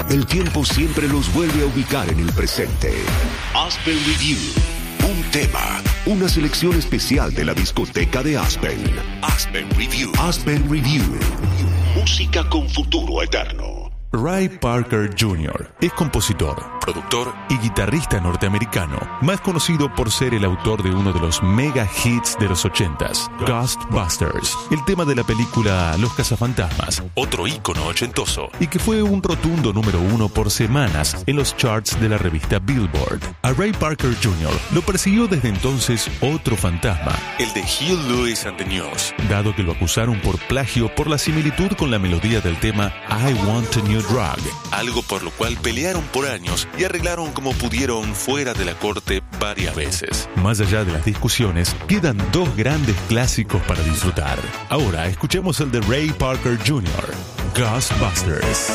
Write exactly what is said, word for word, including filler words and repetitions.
El tiempo siempre los vuelve a ubicar en el presente. Aspen Review. Un tema, una selección especial de la discoteca de Aspen. Aspen Review. Aspen Review. Música con futuro eterno. Ray Parker junior es compositor, productor y guitarrista norteamericano, más conocido por ser el autor de uno de los mega hits de los ochentas, Ghostbusters, el tema de la película Los Cazafantasmas, otro ícono ochentoso, y que fue un rotundo número uno por semanas en los charts de la revista Billboard. A Ray Parker junior lo persiguió desde entonces otro fantasma, el de Huey Lewis and the News, dado que lo acusaron por plagio por la similitud con la melodía del tema I Want a New Drug, algo por lo cual pelearon por años y arreglaron como pudieron fuera de la corte varias veces. Más allá de las discusiones, quedan dos grandes clásicos para disfrutar. Ahora escuchemos el de Ray Parker junior, Ghostbusters.